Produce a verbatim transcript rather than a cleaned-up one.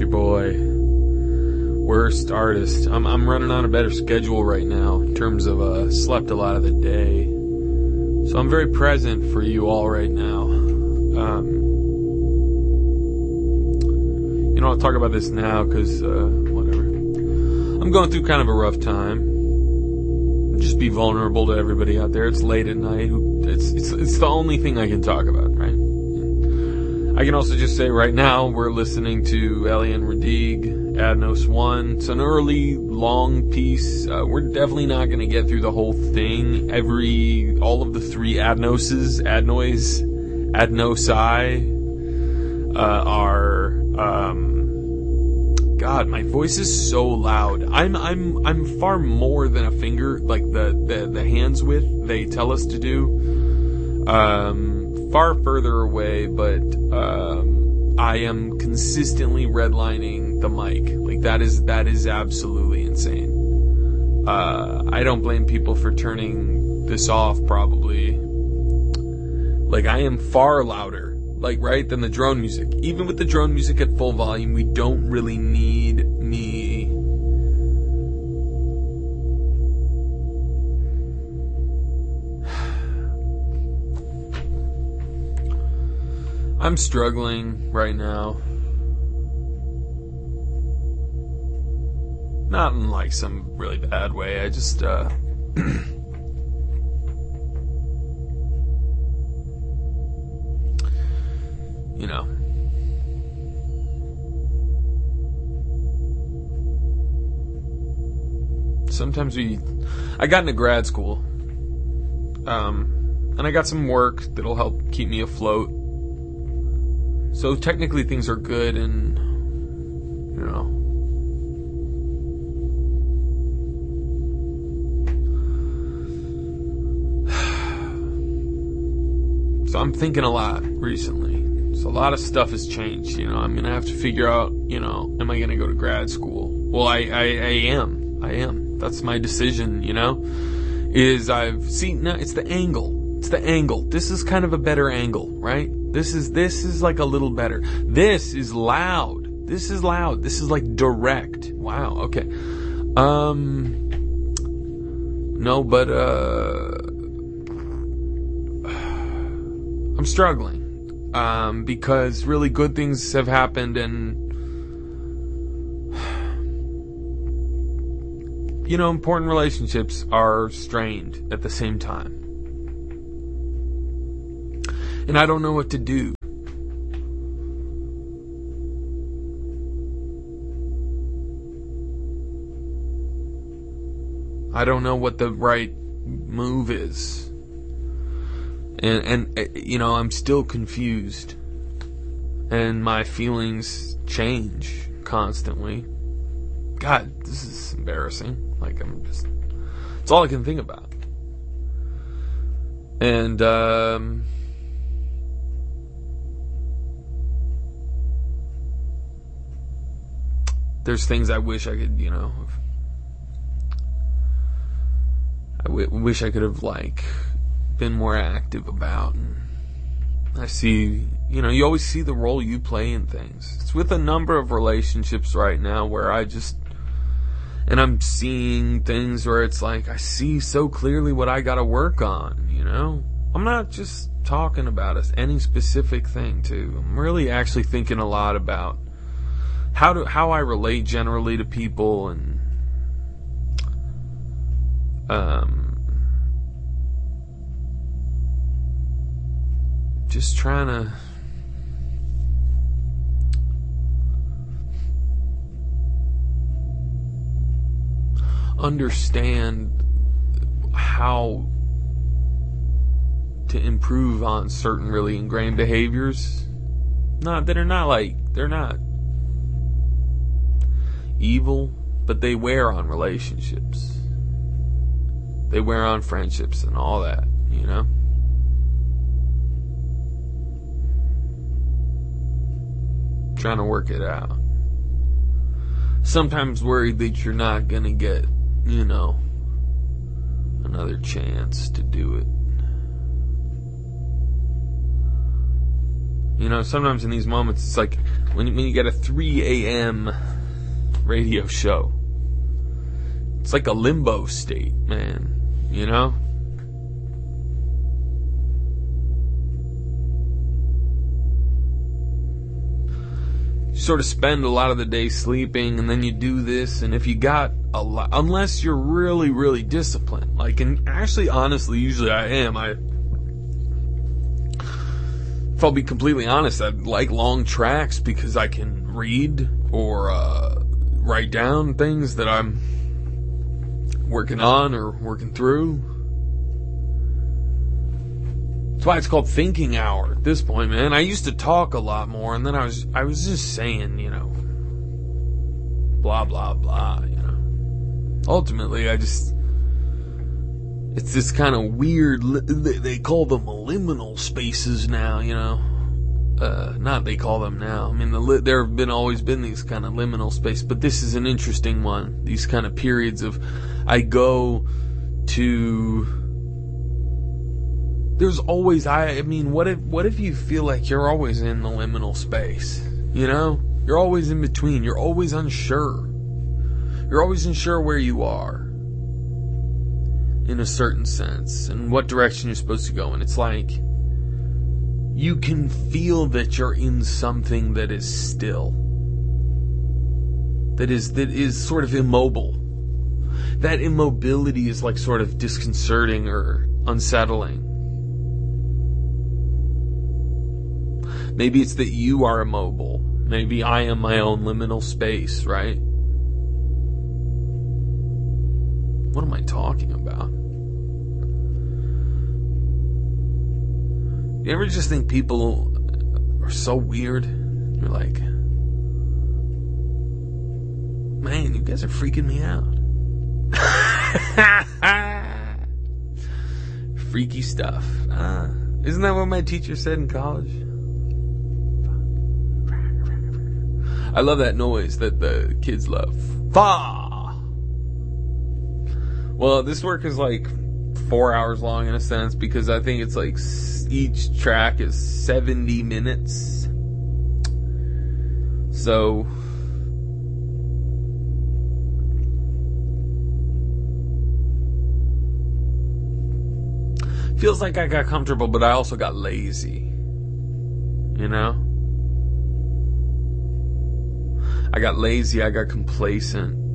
your boy. Worst artist. I'm I'm running on a better schedule right now in terms of uh slept a lot of the day. So I'm very present for you all right now. Um, you know, I'll talk about this now because uh, whatever. I'm going through kind of a rough time. Just be vulnerable to everybody out there. It's late at night. It's it's it's the only thing I can talk about, right? I can also just say right now we're listening to Elian Radigue, Adnos one. It's an early, long piece. Uh, we're definitely not going to get through the whole thing. Every, all of the three Adnoses, Adnois, Adnosai, uh, are, um, God, my voice is so loud. I'm, I'm, I'm far more than a finger, like the, the, the hands width they tell us to do. Um, far further away, but um, I am consistently redlining the mic. Like that is that is absolutely insane. Uh, I don't blame people for turning this off. Probably, like I am far louder, like right, than the drone music. Even with the drone music at full volume, we don't really need me. I'm struggling right now. Not in like some really bad way. I just, uh, you know. Sometimes we, I got into grad school, um, and I got some work that'll help keep me afloat. So technically things are good and, you know. So I'm thinking a lot recently. So a lot of stuff has changed, you know. I'm going to have to figure out, you know, am I going to go to grad school? Well, I, I, I am. I am. That's my decision, you know. Is I've seen, no, it's the angle. It's the angle. This is kind of a better angle, right? This is, this is like a little better. This is loud. This is loud. This is like direct. Wow. Okay. Um, no, but, uh, I'm struggling. Um, because really good things have happened and, you know, important relationships are strained at the same time. And I don't know what to do. I don't know what the right move is. And, and you know, I'm still confused. And my feelings change constantly. God, this is embarrassing. Like, I'm just... It's all I can think about. And, um... there's things I wish I could, you know, I w- wish I could have, like, been more active about. And I see, you know, you always see the role you play in things. It's with a number of relationships right now where I just, and I'm seeing things where it's like, I see so clearly what I gotta work on, you know? I'm not just talking about us, any specific thing, too. I'm really actually thinking a lot about How do how I relate generally to people and um just trying to understand how to improve on certain really ingrained behaviors. Not that are not like they're not evil, but they wear on relationships. They wear on friendships and all that, you know? Trying to work it out. Sometimes worried that you're not gonna get, you know, another chance to do it. You know, sometimes in these moments, it's like when, when you get a three a.m. radio show. It's like a limbo state, man. You know? You sort of spend a lot of the day sleeping, and then you do this, and if you got a lot, unless you're really, really disciplined, like, and actually, honestly, usually I am, I, if I'll be completely honest, I like long tracks because I can read or, uh, write down things that I'm working on or working through. That's why it's called thinking hour at this point, man. I used to talk a lot more, and then I was I was just saying, you know, blah, blah, blah, you know. Ultimately, I just, it's this kind of weird, they call them liminal spaces now, you know. Uh, not they call them now. I mean, the, there have been always been these kind of liminal spaces, but this is an interesting one. These kind of periods of, I go to... There's always, I, I mean, what if, what if you feel like you're always in the liminal space? You know? You're always in between. You're always unsure. You're always unsure where you are. In a certain sense. And what direction you're supposed to go in. It's like, you can feel that you're in something that is still. That is, that is sort of immobile. That immobility is like sort of disconcerting or unsettling. Maybe it's that you are immobile. Maybe I am my own liminal space, right? What am I talking about? You ever just think people are so weird? You're like, man, you guys are freaking me out. Freaky stuff. Uh, isn't that what my teacher said in college? I love that noise that the kids love. Fa! Well, this work is like four hours long in a sense because I think it's like each track is seventy minutes. So feels like I got comfortable, but I also got lazy. You know? I got lazy, I got complacent.